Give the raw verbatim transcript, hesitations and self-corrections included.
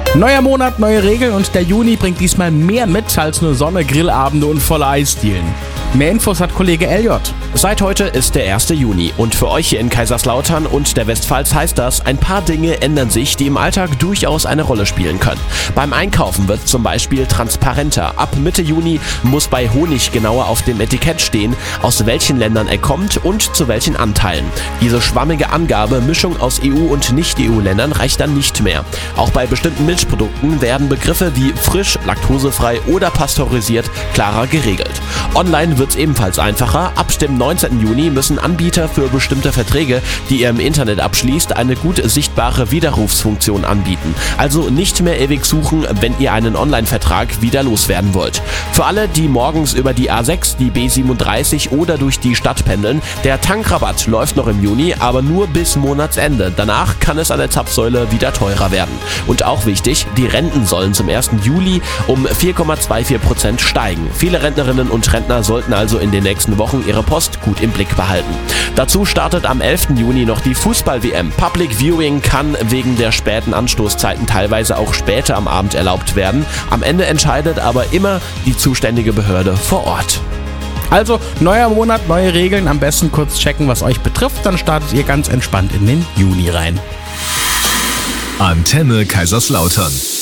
Neuer Monat, neue Regeln und der Juni bringt diesmal mehr mit als nur Sonne, Grillabende und volle Eisdielen. Mehr Infos hat Kollege L J. Seit heute ist der erste Juni und für euch hier in Kaiserslautern und der Westpfalz heißt das, ein paar Dinge ändern sich, die im Alltag durchaus eine Rolle spielen können. Beim Einkaufen wird zum Beispiel transparenter. Ab Mitte Juni muss bei Honig genauer auf dem Etikett stehen, aus welchen Ländern er kommt und zu welchen Anteilen. Diese schwammige Angabe, Mischung aus E U- und Nicht-E U-Ländern, reicht dann nicht mehr. Auch bei bestimmten Milchprodukten werden Begriffe wie frisch, laktosefrei oder pasteurisiert klarer geregelt. Online wird es ebenfalls einfacher. Ab dem neunzehnten Juni müssen Anbieter für bestimmte Verträge, die ihr im Internet abschließt, eine gut sichtbare Widerrufsfunktion anbieten. Also nicht mehr ewig suchen, wenn ihr einen Online-Vertrag wieder loswerden wollt. Für alle, die morgens über die A sechs, die B siebenunddreißig oder durch die Stadt pendeln, der Tankrabatt läuft noch im Juni, aber nur bis Monatsende. Danach kann es an der Zapfsäule wieder teurer werden. Und auch wichtig, die Renten sollen zum ersten Juli um vier Komma vierundzwanzig Prozent steigen. Viele Rentnerinnen und Rentner sollten also in den nächsten Wochen ihre Post gut im Blick behalten. Dazu startet am elften Juni noch die Fußball-W M. Public Viewing kann wegen der späten Anstoßzeiten teilweise auch später am Abend erlaubt werden. Am Ende entscheidet aber immer die zuständige Behörde vor Ort. Also, neuer Monat, neue Regeln. Am besten kurz checken, was euch betrifft. Dann startet ihr ganz entspannt in den Juni rein. Antenne Kaiserslautern.